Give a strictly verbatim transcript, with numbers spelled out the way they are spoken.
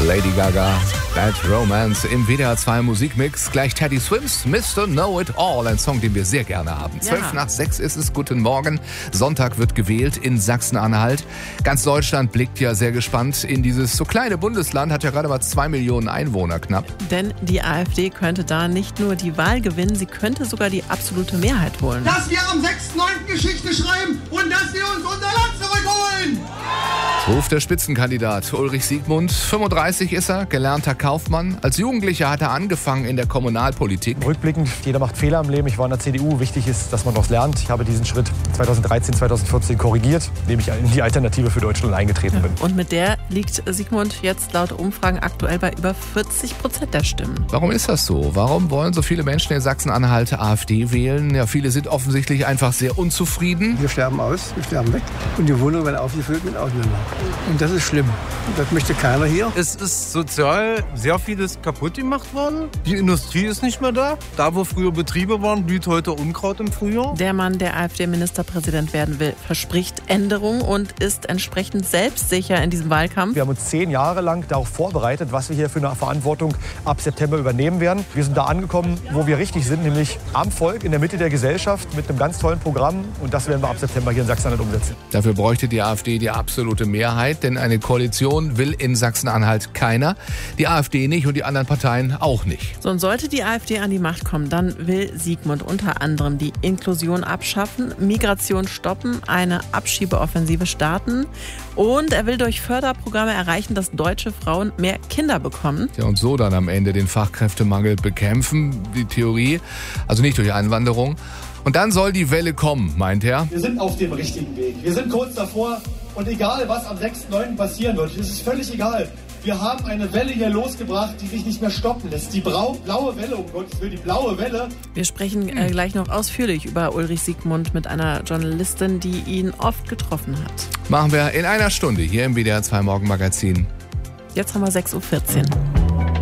Lady Gaga, Bad Romance im W D R zwei Musikmix. Gleich Teddy Swims, Mister Know It All, ein Song, den wir sehr gerne haben. Zwölf Ja. nach sechs ist es, guten Morgen. Sonntag wird gewählt in Sachsen-Anhalt. Ganz Deutschland blickt ja sehr gespannt in dieses so kleine Bundesland, hat ja gerade mal zwei Millionen Einwohner knapp. Denn die AfD könnte da nicht nur die Wahl gewinnen, sie könnte sogar die absolute Mehrheit holen. Dass wir am sechsten neunten Geschichte schreiben und dass wir uns unser Land zurückholen. Ruft der Spitzenkandidat Ulrich Siegmund. fünfunddreißig ist er, gelernter Kaufmann. Als Jugendlicher hat er angefangen in der Kommunalpolitik. Rückblickend, jeder macht Fehler im Leben. Ich war in der C D U. Wichtig ist, dass man daraus lernt. Ich habe diesen Schritt zweitausenddreizehn, zweitausendvierzehn korrigiert, indem ich in die Alternative für Deutschland eingetreten bin. Und mit der liegt Siegmund jetzt laut Umfragen aktuell bei über vierzig Prozent der Stimmen. Warum ist das so? Warum wollen so viele Menschen in Sachsen-Anhalt AfD wählen? Ja, viele sind offensichtlich einfach sehr unzufrieden. Wir sterben aus, wir sterben weg und die Wohnungen werden aufgefüllt mit Ausländern. Und das ist schlimm. Das möchte keiner hier. Es ist sozial sehr vieles kaputt gemacht worden. Die Industrie ist nicht mehr da. Da, wo früher Betriebe waren, blüht heute Unkraut im Frühjahr. Der Mann, der AfD-Ministerpräsident werden will, verspricht Änderung und ist entsprechend selbstsicher in diesem Wahlkampf. Wir haben uns zehn Jahre lang darauf vorbereitet, was wir hier für eine Verantwortung ab September übernehmen werden. Wir sind da angekommen, wo wir richtig sind, nämlich am Volk, in der Mitte der Gesellschaft mit einem ganz tollen Programm. Und das werden wir ab September hier in Sachsen-Anhalt umsetzen. Dafür bräuchte die AfD die absolute Mehrheit, denn eine Koalition will in Sachsen-Anhalt keiner. Die AfD nicht und die anderen Parteien auch nicht. So, und sollte die AfD an die Macht kommen, dann will Siegmund unter anderem die Inklusion abschaffen, Migration stoppen, eine Abschiebeoffensive starten und er will durch Förderprogramme erreichen, dass deutsche Frauen mehr Kinder bekommen. Ja, und so dann am Ende den Fachkräftemangel bekämpfen, die Theorie, also nicht durch Einwanderung. Und dann soll die Welle kommen, meint er. Wir sind auf dem richtigen Weg. Wir sind kurz davor und egal, was am sechsten neunten passieren wird, es ist völlig egal. Wir haben eine Welle hier losgebracht, die sich nicht mehr stoppen lässt. Die brau- blaue Welle, um Gottes Willen, die blaue Welle. Wir sprechen äh, gleich noch ausführlich über Ulrich Siegmund mit einer Journalistin, die ihn oft getroffen hat. Machen wir in einer Stunde hier im W D R zwei Morgenmagazin. Jetzt haben wir sechs Uhr vierzehn.